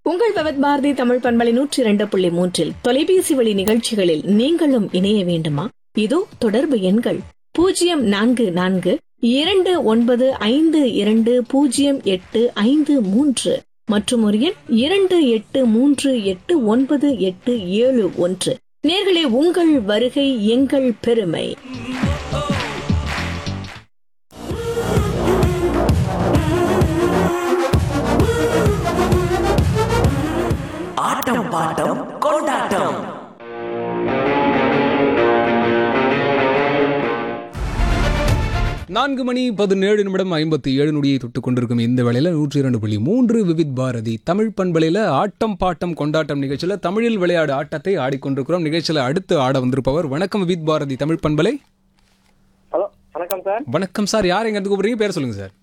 உங்கள் விவித் பாரதி தமிழ் பண்பலை 102.3 தொலைபேசி வழி நிகழ்ச்சிகளில் நீங்களும் இணைய வேண்டுமா? இதோ தொடர்பு எண்கள் 044459220853 மற்றும் ஒரு எண் 28389871. நேர்களே, உங்கள் வருகை எங்கள் பெருமை. ஆட்டம் பாட்டம் கொண்டாட்டம். நான்கு மணி 17 நிமிடம் 57 நொடியை தொட்டுக் கொண்டிருக்கும் இந்த வேளையில 102.3 விவித் பாரதி தமிழ் பண்பலையில ஆட்டம் பாட்டம் கொண்டாட்டம் நிகழ்ச்சியில தமிழில் விளையாடு ஆட்டத்தை ஆடிக்கொண்டிருக்கிறோம். நிகழ்ச்சியில அடுத்து ஆட வந்திருப்பவர் வணக்கம் விவித் பாரதி தமிழ் பண்பலை. ஹலோ, வணக்கம் சார். வணக்கம் சார், யார் எங்க கூப்பிடுறீங்க? பேர் சொல்லுங்க சார்.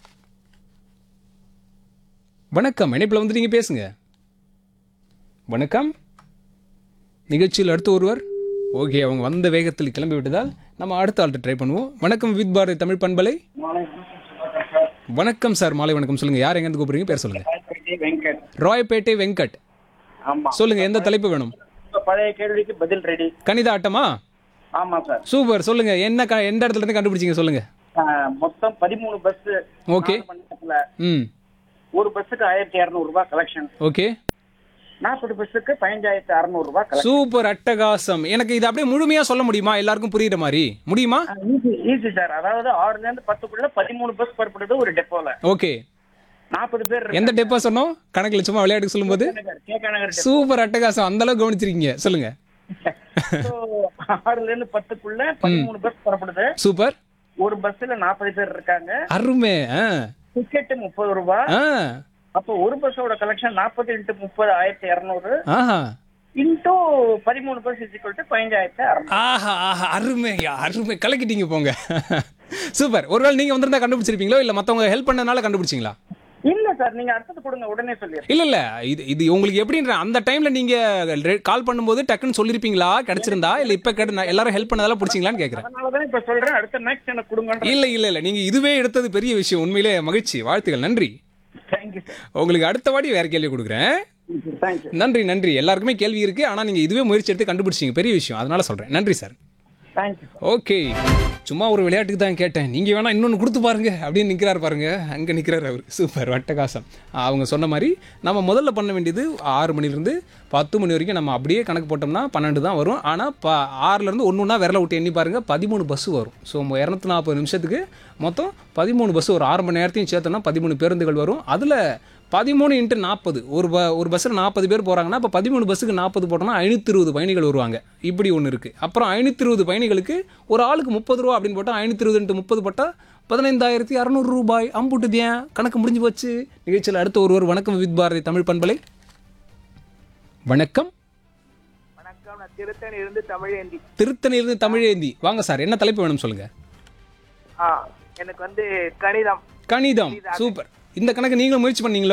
வணக்கம், இணைப்பில் வந்து நீங்க பேசுங்க. வணக்கம். நிகழ்ச்சியில் அடுத்து ஒருவர். ஓகே, அவங்க வந்த வேகத்தில் கிளம்பி விட்டதால் நம்ம அடுத்த ஆள்கிட்ட ட்ரை பண்ணுவோம். வணக்கம் வித் பாரதி தமிழ் பண்பலை. வணக்கம் சார், மாலை வணக்கம். சொல்லுங்க, யார் எங்க கூப்பிடுறீங்க? பேர் சொல்லுங்க. ராயப்பேட்டை வெங்கட். சொல்லுங்க, எந்த தலைப்பு வேணும்? பழைய கேள்விக்கு பதில் ரெடி. கணித ஆட்டமா? ஆமா சார். சூப்பர். சொல்லுங்க, என்ன எந்த இடத்துல இருந்து கண்டுபிடிச்சீங்க? சொல்லுங்க. மொத்தம் 13 பஸ். ஓகே. ஒரு பஸ்ஸுக்கு 1200 ரூபாய் கலெக்ஷன். ஓகே. 40 பஸ்ஸுக்கு 15600 ரூபாய் கலெக்ஷன். சூப்பர், அட்டகாசம். எனக்கு இது அப்படியே முழுமையா சொல்ல முடியுமா? எல்லாருக்கும் புரியுற மாதிரி முடியுமா? Easy sir. அதாவது 6ல இருந்து 10க்குள்ள 13 பஸ் புறப்படுது ஒரு டெப்போல. ஓகே. 40 பேர். எந்த டெப்போ சொன்னோம்? கணக்குல சும்மா விளையாட்டுக்கு சொல்லும்போது சூப்பர், அட்டகாசம். அந்த அளவுக்கு கவனிச்சிருக்கீங்க. சொல்லுங்க. 6ல இருந்து 10க்குள்ள 13 பஸ் புறப்படுது. சூப்பர். ஒரு பஸ்ல 40 பேர் இருக்காங்க. அருமை. டிக்கெட் 30 ரூபாய். அப்போ ஒரு பஸ்ஸோட collection 40 × 30 1200 into 13 bus is equal to 15600. ஆஹா ஆஹா, அருமை அருமை, கலக்கிட்டீங்க போங்க. சூப்பர். ஒருவேளை நீங்க வந்திருந்தா கண்டுபிடிச்சிருப்பீங்களோ இல்ல மத்தவங்க ஹெல்ப் பண்ணனால கண்டுபிடிச்சீங்களா? இல்ல சார், நீங்க அடுத்து கொடுங்க, உடனே சொல்லிடுறேன். இல்ல இல்ல, இது உங்களுக்கு எப்படின்ற அந்த டைம்ல நீங்க கால் பண்ணும்போது டக்குன்னு சொல்லிருப்பீங்களா கிடைச்சிருந்தா? இல்ல இப்ப எல்லாரும் ஹெல்ப் பண்ணதால பிடிச்சிங்களான்னு கேக்குறேன். அதனாலதான் இப்ப சொல்றேன், அடுத்த மேட்ச் எனக்கு கொடுங்க. இல்ல இல்ல இல்ல, நீங்க இதுவே எடுத்தது பெரிய விஷயம். உண்மையிலே மகிழ்ச்சி, வாழ்த்துக்கள், நன்றி. Thank you sir. உங்களுக்கு அடுத்த வாடி வேற கேள்வி கொடுக்குறேன். நன்றி நன்றி. எல்லாருக்குமே கேள்வி இருக்கு, ஆனா நீங்க இதுவே முயற்சி எடுத்து கண்டுபிடிச்சீங்க, பெரிய விஷயம். அதனால சொல்றேன். நன்றி சார். ஓகே, சும்மா ஒரு விளையாட்டுக்கு தான் கேட்டேன். நீங்க வேணா இன்னொன்னு கொடுத்து பாருங்க அப்படின்னு நிக்கிறாரு பாருங்க, அங்க நிக்கிறாரு அவர். சூப்பர், அட்டகாசம். அவங்க சொன்ன மாதிரி நம்ம முதல்ல பண்ண வேண்டியது 6 மணிலிருந்து 10 மணி வரைக்கும் நம்ம அப்படியே கணக்கு போட்டோம்னா 12 தான் வரும். ஆனால் 6ல இருந்து ஒன்றுனா விரல விட்டு எண்ணி பாருங்க, 13 பஸ் வரும். ஸோ 240 நிமிஷத்துக்கு மொத்தம் 13 பஸ் ஒரு 6 மணி நேரத்தையும் சேர்த்தோம்னா 13 பேருந்துகள் வரும். அதில் 13 × 40, ஒரு பஸ்ஸில் 40 பேர் போகிறாங்கன்னா இப்போ 13 பஸ்ஸுக்கு 40 போட்டோம்னா 520 பயணிகள் வருவாங்க. இப்படி ஒன்று இருக்குது. அப்புறம் 520 பயணிகளுக்கு ஒரு ஆளுக்கு 30 ரூபா அப்படின்னு போட்டால் 520 × 30 போட்டால் 15600 ரூபாய். அம்புட்டுதியன், கணக்கு முடிஞ்சு போச்சு. நிகழ்ச்சியில் அடுத்த ஒருவர். வணக்கம் வித் பாரதி தமிழ் பண்பலை. வணக்கம். வணக்கம், நான் திருத்தணியிலிருந்து தமிழேந்தி. திருத்தணியிலிருந்து தமிழேந்தி, வாங்க சார், என்ன தலைப்பு வேணும் சொல்லுங்க. எனக்கு வந்து கணிதம். கணிதம், சூப்பர். இந்த கணக்கு நீங்களும் முயற்சி பண்ணீங்களோ?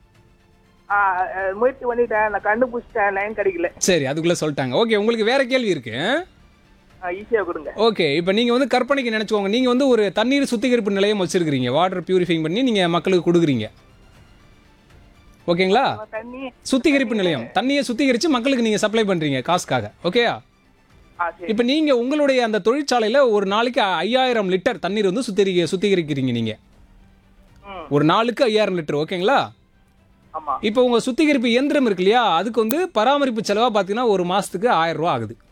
முயற்சி பண்ணிட்டேன், நான் கண்டுபிடிச்சிட்டேன், லைன் கிடைக்கல. சரி, அதுக்குள்ள சொல்லிட்டாங்க. ஓகே, உங்களுக்கு வேற கேள்வி இருக்கு. ஈஸியா கொடுங்க. ஓகே, இப்போ நீங்க வந்து கற்பனைக்கு நினைச்சுக்கோங்க, நீங்க வந்து ஒரு தண்ணீர் சுத்திகரிப்பு நிலையம் வச்சிருக்கீங்க. வாட்டர் பியூரிஃபைங் பண்ணி நீங்க மக்களுக்கு கொடுக்குறீங்க. ஓகேங்களா? சுத்திகரிப்பு நிலையம், தண்ணியை சுத்திகரிச்சு மக்களுக்கு நீங்க சப்ளை பண்றீங்க காசுக்காக. ஓகேயா? இப்போ நீங்க உங்களுடைய அந்த தொழிற்சாலையில ஒரு நாளைக்கு 5000 லிட்டர் தண்ணீர் வந்து சுத்திகரிக்கிறீங்க நீங்க. ஒரு நாளுக்கு 5000 லிட்டர். ஓகேங்களா? இப்போ உங்க சுத்திகரிப்பு இயந்திரம் இருக்கு இல்லையா, அதுக்கு வந்து பராமரிப்பு செலவா பாத்தீங்கன்னா ஒரு மாசத்துக்கு 1000 ரூபாய் ஆகுது.